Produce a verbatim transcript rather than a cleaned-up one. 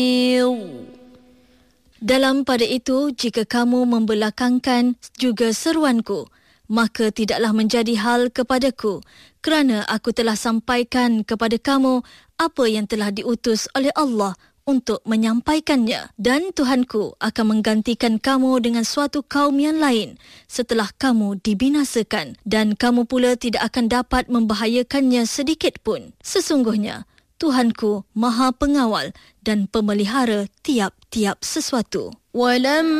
Dalam pada itu, jika kamu membelakangkan juga seruanku, maka tidaklah menjadi hal kepadaku, kerana aku telah sampaikan kepada kamu apa yang telah diutus oleh Allah untuk menyampaikannya, dan Tuhanku akan menggantikan kamu dengan suatu kaum yang lain setelah kamu dibinasakan, dan kamu pula tidak akan dapat membahayakannya sedikit pun. Sesungguhnya Tuhanku Maha Pengawal dan Pemelihara tiap-tiap sesuatu. Walam